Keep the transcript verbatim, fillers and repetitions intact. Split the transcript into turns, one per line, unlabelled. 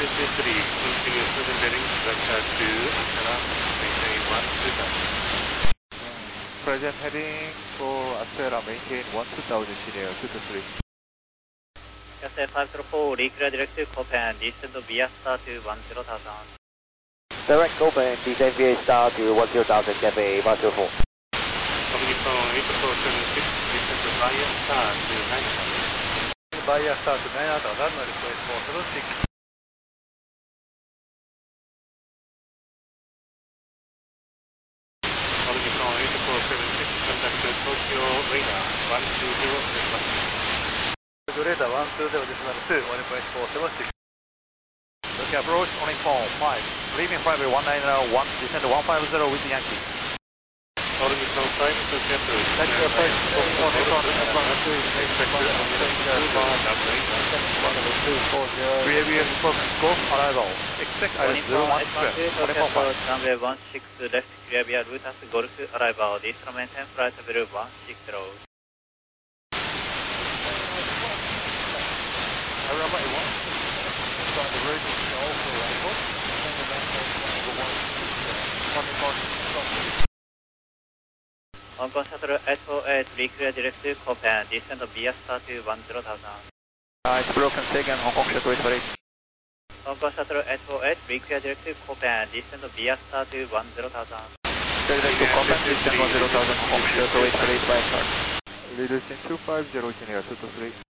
two two three, continue seven bearings, vector two, antenna, maintain one two thousand.
Present heading for Astera, maintain one two thousand, senior two two three.
S A five zero four, reclear direct to Copan, descend via star to one zero thousand.
Direct Copan, descend via star to one zero thousand, Cafe five zero four.
Omnicom eight four seven six, descend via star to nine thousand.
Via star to nine thousand, request four seven six.
Omnicom eight four seven six, contact Tokyo radar one two zero one.
Tokyo radar one two zero two, request four seven six.
Okay, approach Omnicom five, leaving flight one nine zero one, descend one five zero with Yankee.
Omnicom five, Tokyo approach.
Thank you, approach, Omnicom, previous focus, go, arrival. Expect item zero one six, Omnicom five.
Runway one six, left clear via Lutas Golf, arrival, descend maintain flight level one six zero.
Runway one six, start the road to also arrival, and the number one six, Omnicom stop.
Hong Kong Shuttle eight four eight, reclear direct to Copan, descend via star to one zero thousand.
Uh, it's broken, second, Hong Kong Shuttle eight four eight.
Hong Kong Shuttle eight four eight, reclear direct to Copan, descend via star to one zero thousand.
Direct to Copan, descend one zero thousand, Hong Kong Shuttle eight four eight by start. Lead us in two five zero, senior two two three.